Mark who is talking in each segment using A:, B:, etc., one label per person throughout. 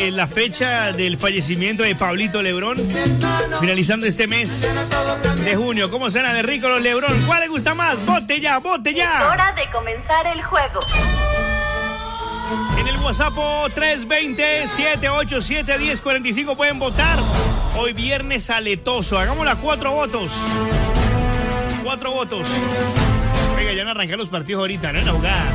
A: la fecha del fallecimiento de Pablito Lebrón, finalizando este mes de junio. ¿Cómo suena de rico los Lebrón? ¿Cuál le gusta más? ¡Vote ya, vote ya!
B: Es hora de comenzar el juego.
A: En el WhatsApp 320-787-1045 pueden votar. Hoy viernes aletoso. Hagámosla 4 votos. 4 votos. Oiga, ya van a arrancar los partidos ahorita, ¿no? En la jugada.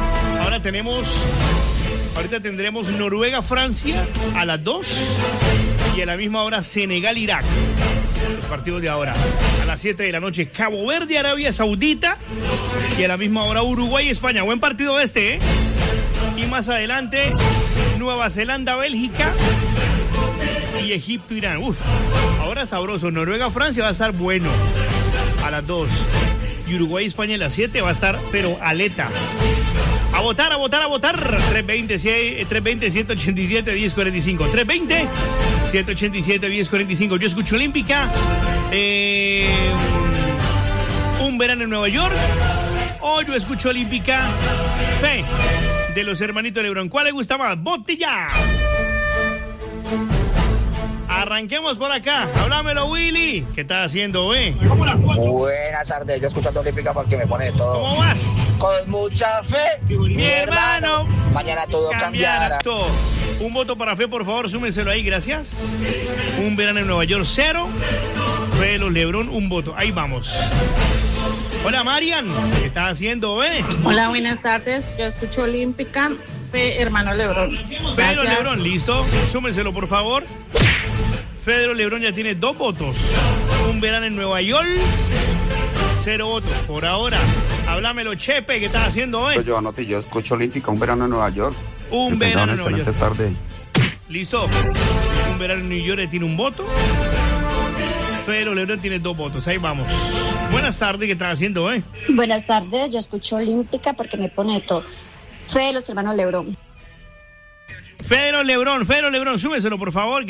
A: Ahorita tendremos Noruega-Francia a las 2 y a la misma hora Senegal-Irak. Los partidos de ahora. A las 7 de la noche Cabo Verde-Arabia Saudita y a la misma hora Uruguay-España. Buen partido este, ¿eh? Y más adelante Nueva Zelanda-Bélgica y Egipto-Irán. Uf, ahora sabroso. Noruega-Francia va a estar bueno a las 2. Y Uruguay-España a las 7 va a estar, pero aleta. A votar, a votar, a votar. 320-187-1045. 320-187-1045. Yo escucho Olímpica. Un verano en Nueva York. O yo escucho Olímpica. Fe de los hermanitos Lebrón. ¿Cuál le gusta más? ¡Vote ya! Arranquemos por acá. Háblamelo, Willy. ¿Qué estás haciendo,
C: Buenas tardes. Yo escuchando Olímpica porque me pone todo.
A: ¿Cómo vas?
C: Con mucha fe.
A: Mi hermano.
C: Mañana todo cambiará.
A: Todo. Un voto para Fe, por favor. Súmenselo ahí, gracias. Un verano en Nueva York, 0. Fe de los Lebrón, un voto. Ahí vamos. Hola, Marian. ¿Qué estás haciendo,
D: Hola, buenas tardes. Yo escucho Olímpica. Fe, hermano Lebrón.
A: Fe de los Lebrón, listo. Súmenselo, por favor. Federo Lebrón ya tiene 2 votos. Un verano en Nueva York, 0 votos. Por ahora, háblamelo, Chepe, ¿qué estás haciendo hoy?
E: Yo anoté, yo escucho Olímpica, un verano en Nueva York.
A: Un verano en Nueva York.
E: Tarde.
A: Listo. Un verano en New York tiene un voto. Federo Lebrón tiene 2 votos. Ahí vamos. Buenas tardes, ¿qué estás haciendo hoy?
F: Buenas tardes, yo escucho Olímpica porque me pone todo. Fe de los hermanos Lebrón.
A: Federo Lebrón, súmeselo, por favor.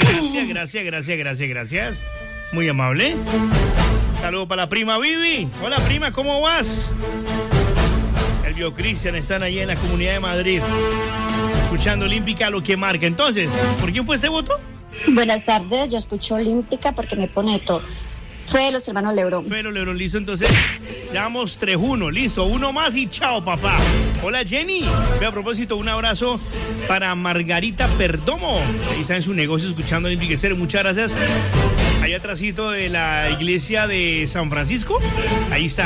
A: Gracias. Muy amable. Saludos para la prima Vivi. Hola, prima, ¿cómo vas? El Bio Cristian están allí en la Comunidad de Madrid, escuchando Olímpica, lo que marca. Entonces, ¿por quién fue este voto?
F: Buenas tardes, yo escucho Olímpica porque me pone todo. Fe de los hermanos Lebrón.
A: Federo Lebrón, listo, entonces llevamos 3-1, listo, 1 más y chao, papá. Hola, Jenny. Ve, a propósito, un abrazo para Margarita Perdomo. Ahí está en su negocio escuchando Olímpica Estéreo. Muchas gracias. Allá atrásito de la iglesia de San Francisco. Ahí está.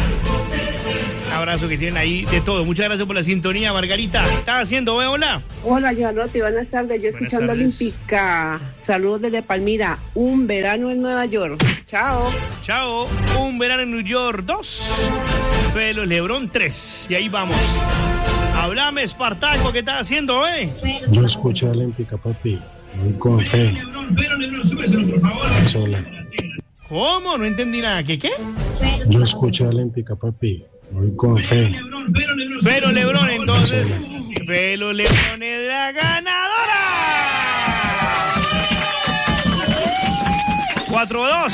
A: Un abrazo que tienen ahí de todo. Muchas gracias por la sintonía, Margarita. ¿Qué estás haciendo, Hola.
D: Hola, Joanotti. Buenas tardes. Yo escuchando Olímpica. Saludos desde Palmira. Un verano en Nueva York. Chao.
A: Chao. Un verano en New York, 2. Fe de los Lebrón, 3. Y ahí vamos. Háblame, Espartaco. ¿Qué estás haciendo,
G: Yo escucho Olímpica, papi. Voy con Fe.
A: Lebrón, súbeselo, por favor.
G: Sola.
A: ¿Cómo? No entendí nada. ¿Qué?
G: Yo escucho Olímpica, papi. Voy con Fe.
A: Federo Lebrón, entonces. Federo Lebrón es la ganadora. 4-2.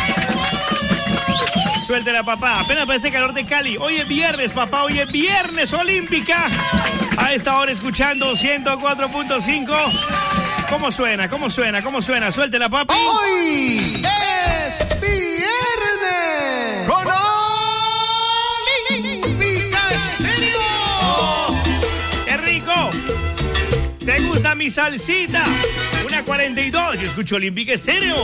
A: Suéltela, papá. Apenas parece calor de Cali. Hoy es viernes, papá. Hoy es viernes Olímpica. A esta hora escuchando 104.5. ¿Cómo suena? Suéltela, papi.
H: Hoy es viernes. Con Olímpica Estéreo.
A: ¡Qué rico! ¿Te gusta mi salsita? Una 42. Yo escucho Olímpica Estéreo.